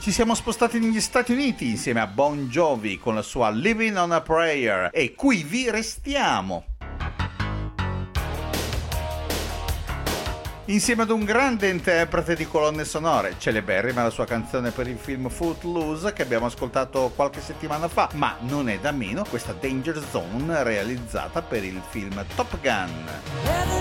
Ci siamo spostati negli Stati Uniti insieme a Bon Jovi con la sua Living on a Prayer e qui vi restiamo. Insieme ad un grande interprete di colonne sonore, celeberrima la sua canzone per il film Footloose che abbiamo ascoltato qualche settimana fa, ma non è da meno questa Danger Zone realizzata per il film Top Gun.